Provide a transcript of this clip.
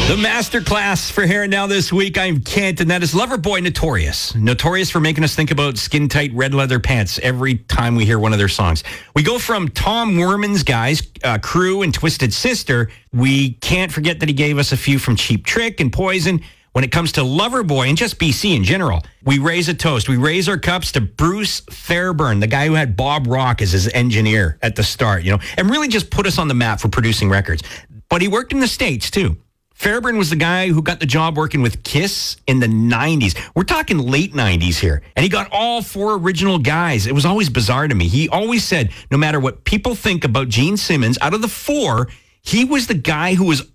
The masterclass for Here and Now this week. I'm Kent, and that is Loverboy Notorious. Notorious for making us think about skin-tight red leather pants every time we hear one of their songs. We go from Tom Werman's guys, Crew and Twisted Sister. We can't forget that he gave us a few from Cheap Trick and Poison. When it comes to Loverboy and just BC in general, we raise a toast. We raise our cups to Bruce Fairbairn, the guy who had Bob Rock as his engineer at the start, and really just put us on the map for producing records. But he worked in the States, too. Fairbairn was the guy who got the job working with Kiss in the 90s. We're talking late 90s here. And he got all four original guys. It was always bizarre to me. He always said, no matter what people think about Gene Simmons, out of the four, he was the guy who was